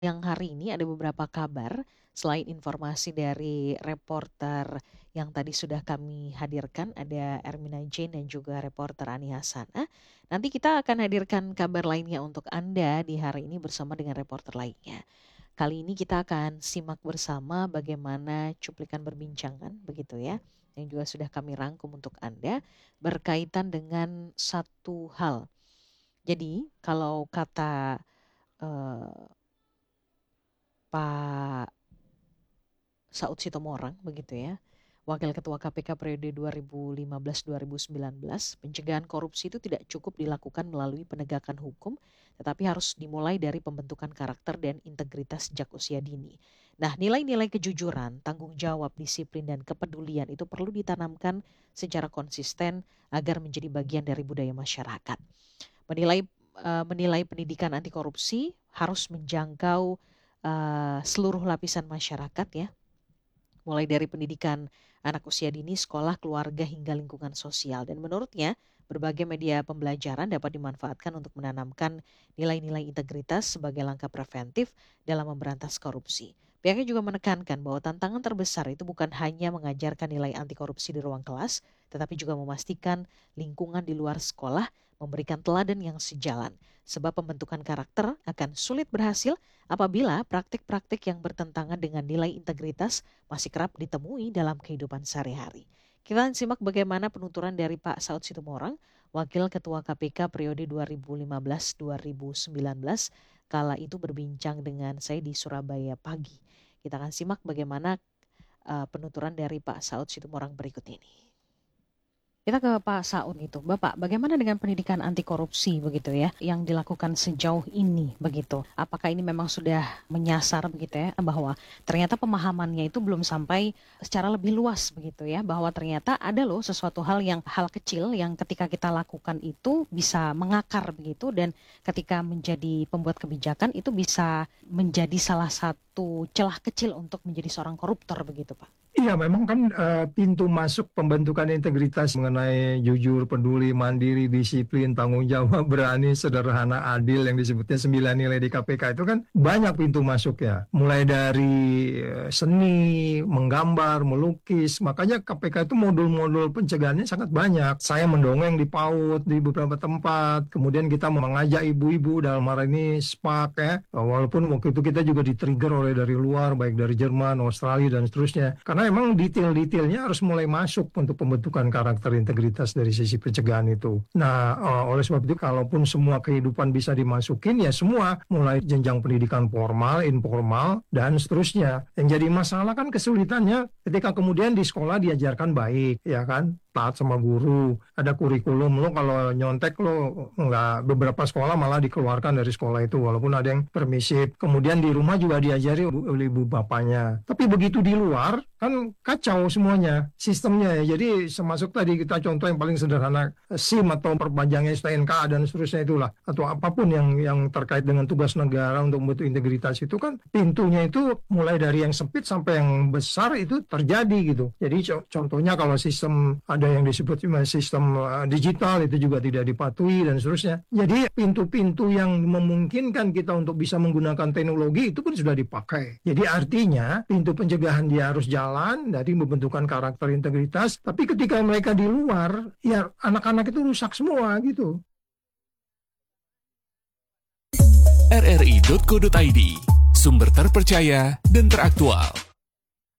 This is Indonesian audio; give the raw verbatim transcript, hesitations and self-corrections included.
Yang hari ini ada beberapa kabar, selain informasi dari reporter yang tadi sudah kami hadirkan, ada Ermina Jane dan juga reporter Ani Hasana. Nanti kita akan hadirkan kabar lainnya untuk Anda di hari ini bersama dengan reporter lainnya. Kali ini kita akan simak bersama bagaimana cuplikan perbincangan, begitu ya, yang juga sudah kami rangkum untuk Anda berkaitan dengan satu hal. Jadi kalau kata eh, Pak Saud Sitomorang begitu ya, Wakil Ketua K P K periode dua ribu lima belas sampai dua ribu sembilan belas, pencegahan korupsi itu tidak cukup dilakukan melalui penegakan hukum, tetapi harus dimulai dari pembentukan karakter dan integritas sejak usia dini. Nah, nilai-nilai kejujuran, tanggung jawab, disiplin, dan kepedulian itu perlu ditanamkan secara konsisten agar menjadi bagian dari budaya masyarakat. Menilai eh, menilai pendidikan anti korupsi harus menjangkau eh, seluruh lapisan masyarakat ya, mulai dari pendidikan anak usia dini, sekolah, keluarga, hingga lingkungan sosial. Dan menurutnya, berbagai media pembelajaran dapat dimanfaatkan untuk menanamkan nilai-nilai integritas sebagai langkah preventif dalam memberantas korupsi. Pihaknya juga menekankan bahwa tantangan terbesar itu bukan hanya mengajarkan nilai anti korupsi di ruang kelas, tetapi juga memastikan lingkungan di luar sekolah memberikan teladan yang sejalan. Sebab pembentukan karakter akan sulit berhasil apabila praktik-praktik yang bertentangan dengan nilai integritas masih kerap ditemui dalam kehidupan sehari-hari. Kita simak bagaimana penuturan dari Pak Saud Sitomorang, Wakil Ketua K P K periode dua ribu lima belas sampai dua ribu sembilan belas, kala itu berbincang dengan saya di Surabaya pagi. Kita akan simak bagaimana uh, penuturan dari Pak Saud Sitomorang berikut ini. Kita ke Pak Saud itu, Bapak, bagaimana dengan pendidikan anti korupsi begitu ya, yang dilakukan sejauh ini begitu? Apakah ini memang sudah menyasar begitu ya, bahwa ternyata pemahamannya itu belum sampai secara lebih luas begitu ya, bahwa ternyata ada loh sesuatu hal yang hal kecil yang ketika kita lakukan itu bisa mengakar begitu, dan ketika menjadi pembuat kebijakan itu bisa menjadi salah satu celah kecil untuk menjadi seorang koruptor begitu, Pak? Iya, memang kan uh, pintu masuk pembentukan integritas mengenai jujur, peduli, mandiri, disiplin, tanggung jawab, berani, sederhana, adil yang disebutnya sembilan nilai di K P K itu kan banyak pintu masuk ya. Mulai dari uh, seni, menggambar, melukis. Makanya K P K itu modul-modul pencegahannya sangat banyak. Saya mendongeng di PAUD di beberapa tempat. Kemudian kita mengajak ibu-ibu dalam hal ini S P A K ya. Walaupun waktu itu kita juga di-trigger oleh dari luar, baik dari Jerman, Australia, dan seterusnya. Karena memang detail-detailnya harus mulai masuk untuk pembentukan karakter integritas dari sisi pencegahan itu. Nah, oleh sebab itu kalaupun semua kehidupan bisa dimasukin, ya semua, mulai jenjang pendidikan formal, informal, dan seterusnya. Yang jadi masalah kan kesulitannya ketika kemudian di sekolah diajarkan baik, ya kan? Taat sama guru, ada kurikulum, lo kalau nyontek lo nggak, beberapa sekolah malah dikeluarkan dari sekolah itu walaupun ada yang permisif. Kemudian di rumah juga diajari oleh ibu bapaknya. Tapi begitu di luar kan kacau semuanya sistemnya ya. Jadi semasuk tadi kita contoh yang paling sederhana, SIM atau perpanjang S T N K dan seterusnya itulah, atau apapun yang yang terkait dengan tugas negara untuk membentuk integritas itu kan pintunya itu mulai dari yang sempit sampai yang besar itu terjadi gitu. Jadi co- contohnya kalau sistem ada yang disebut sistem uh, digital itu juga tidak dipatuhi dan seterusnya. Jadi pintu-pintu yang memungkinkan kita untuk bisa menggunakan teknologi itu pun sudah dipakai. Jadi artinya pintu pencegahan dia harus jalan dari pembentukan karakter integritas, tapi ketika mereka di luar, ya anak-anak itu rusak semua gitu. r r i dot co dot i d, sumber terpercaya dan teraktual.